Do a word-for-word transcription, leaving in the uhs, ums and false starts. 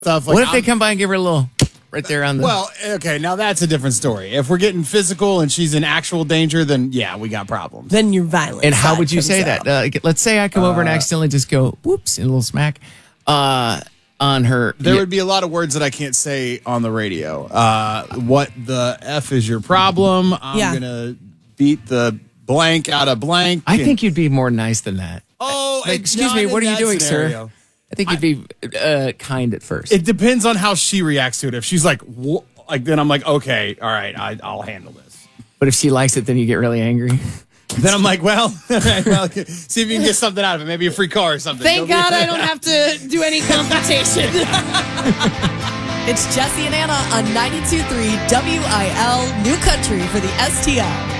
stuff. Like, what if I'm, they come by and give her a little right there on the... Well, okay, now that's a different story. If we're getting physical and she's in actual danger, then yeah, we got problems. Then you're violent. And how would you say that? Uh, let's say I come uh, over and accidentally just go, whoops, and a little smack uh, on her. There yeah. would be a lot of words that I can't say on the radio. Uh, what the F is your problem? I'm yeah. going to beat the blank out of blank. I and, think you'd be more nice than that. Oh, like, excuse me, what are you doing, scenario. sir? I think you'd be uh, kind at first. It depends on how she reacts to it. If she's like, Wh-? like, then I'm like, okay, all right, I, I'll handle this. But if she likes it, then you get really angry. Then I'm like, well, well, see if you can get something out of it. Maybe a free car or something. Thank God I don't have to do any confrontation. It's Jesse and Anna on ninety-two point three W I L New Country for the S T L.